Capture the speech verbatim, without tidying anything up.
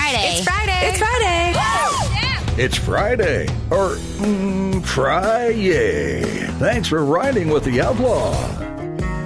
Friday. It's Friday. It's Friday. It's Friday. Or, mm, Fry-yay. Thanks for riding with the Outlaw.